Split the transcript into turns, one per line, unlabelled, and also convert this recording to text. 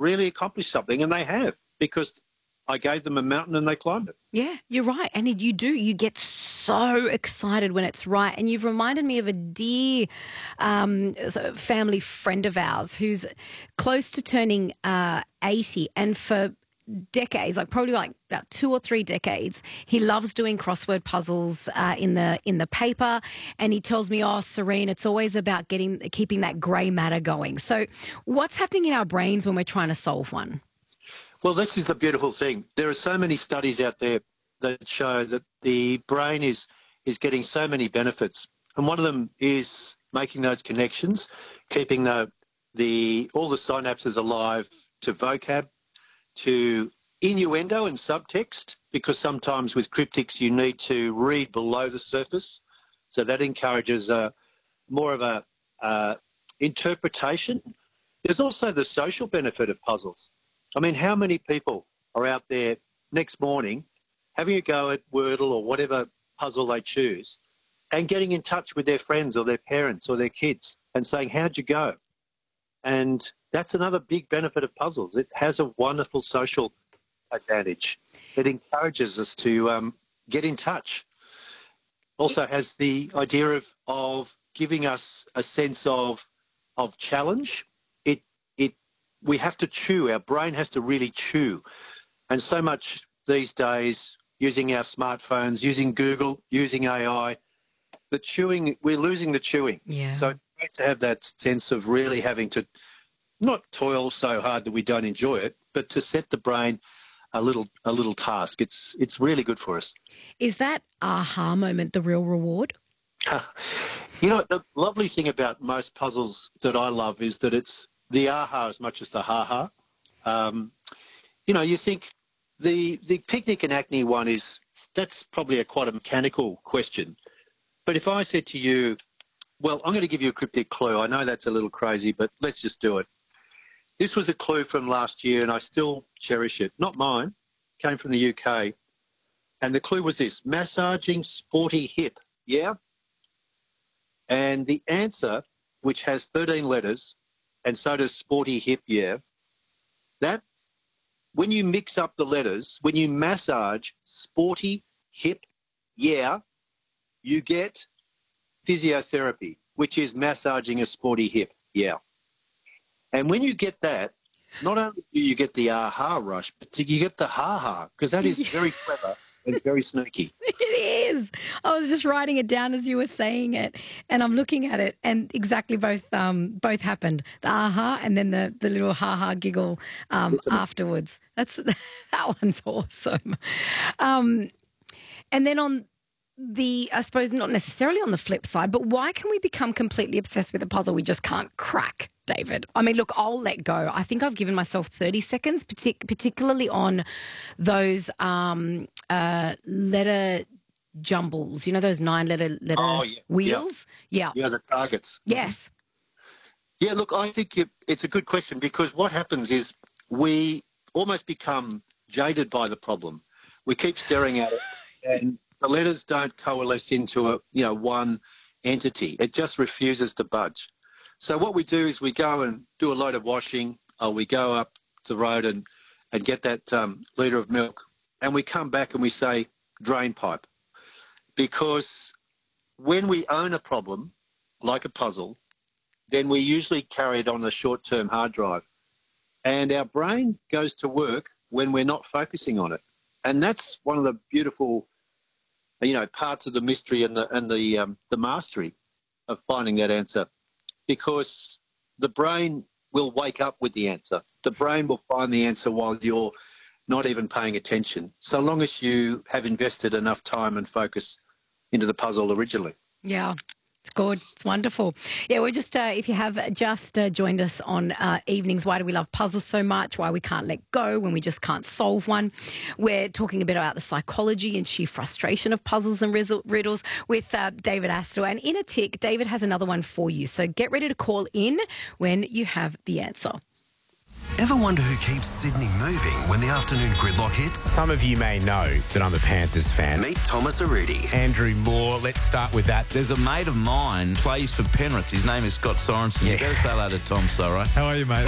really accomplish something, and they have, because I gave them a mountain and they climbed it.
Yeah, you're right. And you do. You get so excited when it's right. And you've reminded me of a dear family friend of ours who's close to turning 80. And for decades, probably about 2 or 3 decades, he loves doing crossword puzzles in the paper. And he tells me, "Oh, Serene, it's always about keeping that grey matter going." So what's happening in our brains when we're trying to solve one?
Well, this is the beautiful thing. There are so many studies out there that show that the brain is getting so many benefits. And one of them is making those connections, keeping all the synapses alive to vocab, to innuendo and subtext, because sometimes with cryptics you need to read below the surface. So that encourages more of a interpretation. There's also the social benefit of puzzles. I mean, how many people are out there next morning having a go at Wordle or whatever puzzle they choose and getting in touch with their friends or their parents or their kids and saying, "How'd you go?" And that's another big benefit of puzzles. It has a wonderful social advantage. It encourages us to get in touch. Also has the idea of giving us a sense of challenge. We have to chew. Our brain has to really chew. And so much these days, using our smartphones, using Google, using AI, we're losing the chewing.
Yeah.
So it's great to have that sense of really having to not toil so hard that we don't enjoy it, but to set the brain a little task. It's really good for us.
Is that aha moment the real reward?
The lovely thing about most puzzles that I love is that it's the aha as much as the ha-ha. You think the picnic and acne one that's probably quite a mechanical question. But if I said to you, well, I'm going to give you a cryptic clue. I know that's a little crazy, but let's just do it. This was a clue from last year and I still cherish it. Not mine, came from the UK. And the clue was this: massaging sporty hip. Yeah? And the answer, which has 13 letters, and so does sporty hip, yeah, that when you mix up the letters, when you massage sporty hip, yeah, you get physiotherapy, which is massaging a sporty hip, yeah. And when you get that, not only do you get the aha rush, but you get the ha-ha, because that is very clever and very sneaky.
It is. I was just writing it down as you were saying it, and I'm looking at it, and exactly both happened. The aha and then the little ha-ha giggle afterwards. That one's awesome. And then on I suppose not necessarily on the flip side, but why can we become completely obsessed with a puzzle we just can't crack, David? I mean, look, I'll let go. I think I've given myself 30 seconds, particularly on those letter jumbles. You know, those 9-letter wheels? Yeah.
Yeah, the targets.
Yes.
Yeah, look, I think it's a good question, because what happens is we almost become jaded by the problem. We keep staring at it and the letters don't coalesce into one entity. It just refuses to budge. So what we do is we go and do a load of washing, or we go up the road and get that litre of milk, and we come back and we say, drain pipe. Because when we own a problem, like a puzzle, then we usually carry it on a short-term hard drive. And our brain goes to work when we're not focusing on it. And that's one of the beautiful parts of the mystery and the mastery of finding that answer, because the brain will wake up with the answer. The brain will find the answer while you're not even paying attention, so long as you have invested enough time and focus into the puzzle originally.
Yeah. It's good. It's wonderful. Yeah, we're just, if you have just joined us on Evenings, Why Do We Love Puzzles So Much? Why we can't let go when we just can't solve one. We're talking a bit about the psychology and sheer frustration of puzzles and riddles with David Astor. And in a tick, David has another one for you. So get ready to call in when you have the answer.
Ever wonder who keeps Sydney moving when the afternoon gridlock hits?
Some of you may know that I'm a Panthers fan.
Meet Thomas Aridi.
Andrew Moore, let's start with that.
There's a mate of mine, plays for Penrith. His name is Scott Sorensen.
Yeah.
You better say hello to Tom Sorrow.
How are you, mate?